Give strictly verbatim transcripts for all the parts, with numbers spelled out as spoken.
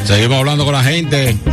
Seguimos hablando con la gente. ¿Eh?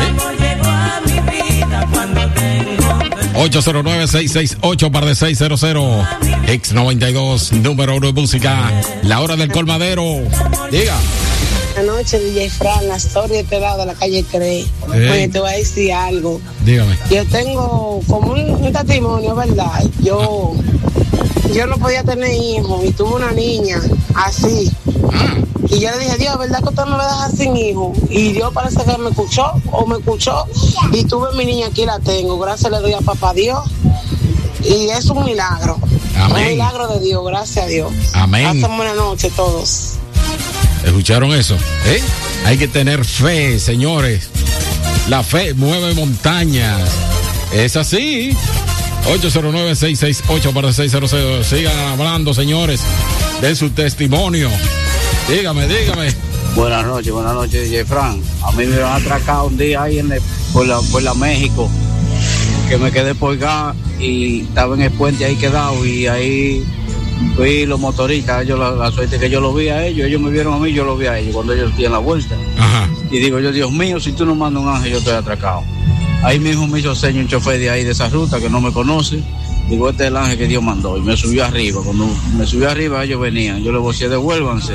ocho cero nueve, seis seis ocho, par de seis cero cero. X noventa y dos, número uno de música. La hora del colmadero. Diga. Buenas noches, D J Fran, la historia de este lado de la calle Crey. Sí. Oye, te voy a decir algo. Dígame. Yo tengo como un, un testimonio, ¿verdad? Yo, yo no podía tener hijos y tuve una niña así. Ah. Y yo le dije, Dios, ¿verdad que usted me va a dejar sin hijo? Y Dios parece que me escuchó o me escuchó y tuve mi niña aquí, la tengo. Gracias le doy a papá Dios. Y es un milagro. Amén. Un milagro de Dios, gracias a Dios. Amén. Hasta buenas noches todos. ¿Escucharon eso? ¿Eh? Hay que tener fe, señores. La fe mueve montañas. Es así. ocho cero nueve, seis seis ocho, par de seis cero cero. Sigan hablando, señores. Den su testimonio. Dígame, dígame. Buenas noches, buenas noches, D J Fran. A mí me han atracado un día ahí en el, por, la, por la México, que me quedé por gas y estaba en el puente ahí quedado y ahí fui los motoristas, ellos, la, la suerte que yo lo vi a ellos, ellos me vieron a mí, yo lo vi a ellos cuando ellos dieron la vuelta. Ajá. Y digo yo, Dios mío, si tú no mandas un ángel, yo estoy atracado. Ahí mismo me hizo seña un chofer de ahí de esa ruta que no me conoce. Digo, este es el ángel que Dios mandó. Y me subió arriba. Cuando me subió arriba, ellos venían. Yo le voceé, devuélvanse.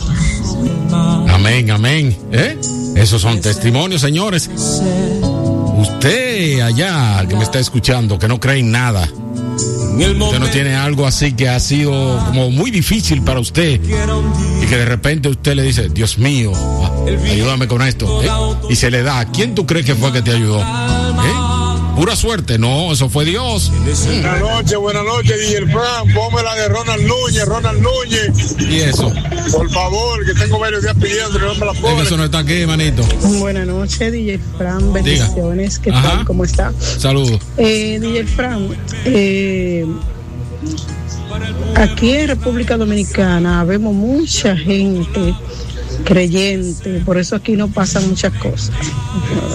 Amén, amén. ¿Eh? Esos son testimonios, señores. Usted allá que me está escuchando, que no cree en nada. Usted no tiene algo así que ha sido como muy difícil para usted y que de repente usted le dice, Dios mío, ayúdame con esto, ¿eh? Y se le da. ¿Quién tú crees que fue que te ayudó? ¿Eh? Pura suerte, no, eso fue Dios. Buenas noches, buenas noches, D J Fran, ponme la de Ronald Núñez, Ronald Núñez. ¿Y eso? Por favor, que tengo varios días pidiendo, no me la pongan. Es que eso no está aquí, manito. Buenas noches, D J Fran, bendiciones, ¿qué Ajá. tal? ¿Cómo está? Saludos. Eh, D J Fran, eh, aquí en República Dominicana vemos mucha gente creyente, por eso aquí no pasan muchas cosas.